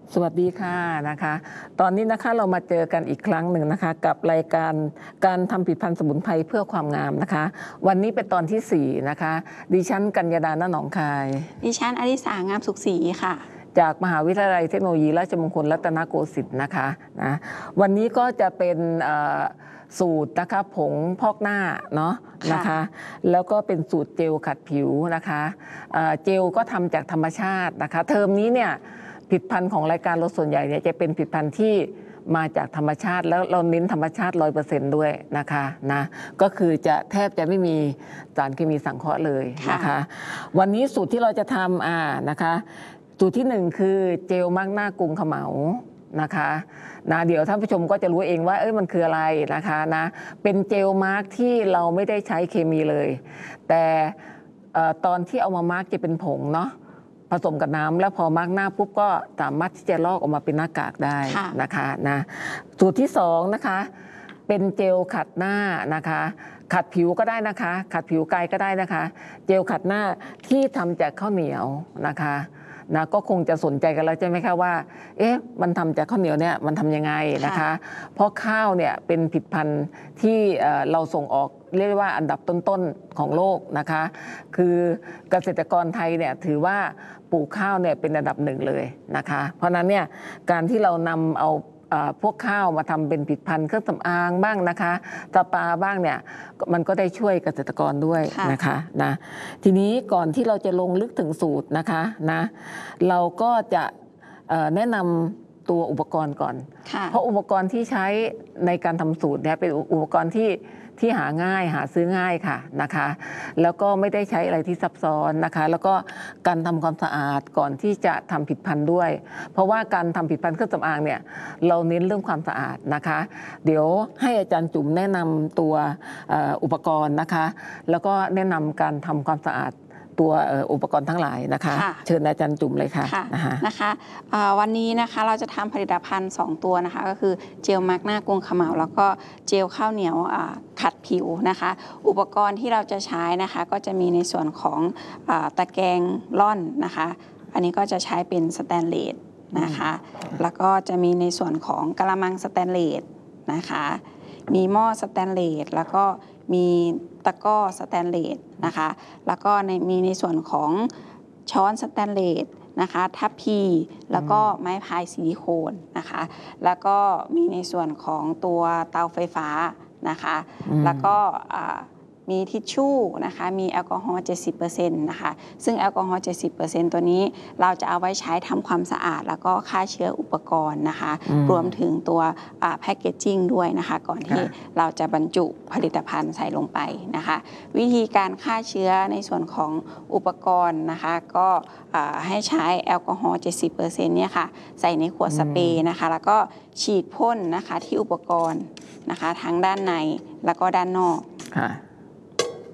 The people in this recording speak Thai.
สวัสดีค่ะนะคะตอนนี้นะคะเรามาเจอกันอีกครั้งหนึ่งนะคะกับรายการการทำผลิตภัณฑ์สมุนไพรเพื่อความงามนะคะวันนี้เป็นตอนที่4นะคะดิฉันกัญญาดา ณ หนองคายดิฉันอริสางามสุขศรีค่ะจากมหาวิทยาลัยเทคโนโลยีราชมงคลรัตนโกสินทร์นะคะวันนี้ก็จะเป็นสูตรนะคะผงพอกหน้าเนาะนะคะแล้วก็เป็นสูตรเจลขัดผิวนะคะเจลก็ทำจากธรรมชาตินะคะเทอมนี้เนี่ยผลิตภัณฑ์ของรายการเราส่วนใหญ่เนี่ยจะเป็นผลิตภัณฑ์ที่มาจากธรรมชาติแล้วเราเน้นธรรมชาติ 100% ด้วยนะคะก็คือจะแทบจะไม่มีสารเคมีสังเคราะห์เลยนะคะวันนี้สูตรที่เราจะทำนะคะสูตรที่1คือเจลมาร์กหน้ากรุงเขมานะคะเดี๋ยวท่านผู้ชมก็จะรู้เองว่ามันคืออะไรนะคะเป็นเจลมาร์กที่เราไม่ได้ใช้เคมีเลยแต่ตอนที่เอามามาร์กจะเป็นผงเนาะผสมกับน้ำแล้วพอมาร์กหน้าปุ๊บก็สามารถที่จะลอกออกมาเป็นหน้ากากได้นะคะสูตรที่2นะคะเป็นเจลขัดหน้านะคะขัดผิวก็ได้นะคะขัดผิวกายก็ได้นะคะเจลขัดหน้าที่ทำจากข้าวเหนียวนะคะก็คงจะสนใจกันแล้วใช่ไหมคะว่ามันทำจากข้าวเหนียวเนี่ยมันทำยังไงนะคะเพราะข้าวเนี่ยเป็นผลิตภัณฑ์ที่เราส่งออกเรียกว่าอันดับต้นๆของโลกนะคะคือเกษตรกรไทยเนี่ยถือว่าปลูกข้าวเนี่ยเป็นอันดับ1เลยนะคะเพราะนั้นเนี่ยการที่เรานำเอาพวกข้าวมาทำเป็นผลิตภัณฑ์เครื่องสำอางบ้างนะคะสปาบ้างเนี่ยมันก็ได้ช่วยเกษตรกรด้วยนะคะทีนี้ก่อนที่เราจะลงลึกถึงสูตรนะคะเราก็จะแนะนำตัวอุปกรณ์ก่อนเพราะอุปกรณ์ที่ใช้ในการทำสูตรเนี่ยเป็นอุปกรณ์ที่หาง่ายหาซื้อง่ายค่ะนะคะแล้วก็ไม่ได้ใช้อะไรที่ซับซ้อนนะคะแล้วก็การทำความสะอาดก่อนที่จะทำผลิตภัณฑ์ด้วยเพราะว่าการทำผลิตภัณฑ์เครื่องสำอางเนี่ยเราเน้นเรื่องความสะอาดนะคะเดี๋ยวให้อาจารย์จุ๋มแนะนำตัวอุปกรณ์นะคะแล้วก็แนะนำการทำความสะอาดตัวอุปกรณ์ทั้งหลายนะคะเชิญอาจารย์จุ๋มเลยค่ะนะคะวันนี้นะคะเราจะทำผลิตภัณฑ์2ตัวนะคะก็คือเจลมาร์กหน้ากรุงเขมาแล้วก็เจลข้าวเหนียวขัดผิวนะคะอุปกรณ์ที่เราจะใช้นะคะก็จะมีในส่วนของตะแกรงร่อนนะคะอันนี้ก็จะใช้เป็นสแตนเลสนะคะแล้วก็จะมีในส่วนของกระมังสแตนเลสนะคะมีหม้อสแตนเลสแล้วก็มีตะกร้อสแตนเลสนะคะแล้วก็มีในส่วนของช้อนสแตนเลสนะคะทัพพีแล้วก็ไม้พายซิลิโคนนะคะแล้วก็มีในส่วนของตัวเตาไฟฟ้านะคะแล้วก็มีทิชชู่นะคะมีแอลกอฮอล์ 70% นะคะซึ่งแอลกอฮอล์ 70% ตัวนี้เราจะเอาไว้ใช้ทำความสะอาดแล้วก็ฆ่าเชื้ออุปกรณ์นะคะรวมถึงตัวแพคเกจจิ้งด้วยนะคะก่อนที่เราจะบรรจุผลิตภัณฑ์ใส่ลงไปนะคะวิธีการฆ่าเชื้อในส่วนของอุปกรณ์นะคะก็ให้ใช้แอลกอฮอล์ 70% เนี่ยค่ะใส่ในขวดสเปรย์นะคะแล้วก็ฉีดพ่นนะคะที่อุปกรณ์นะคะทั้งด้านในแล้วก็ด้านนอก